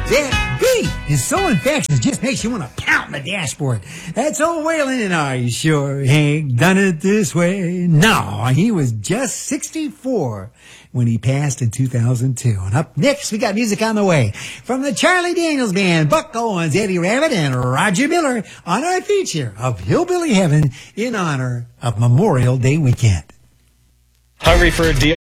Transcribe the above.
That beat is so infectious, just makes you want to pound the dashboard. That's old Waylon, and are you sure Hank done it this way? No, he was just 64 when he passed in 2002. And up next, we got music on the way from the Charlie Daniels Band, Buck Owens, Eddie Rabbitt, and Roger Miller on our feature of Hillbilly Heaven in honor of Memorial Day weekend. Hungry for a deal?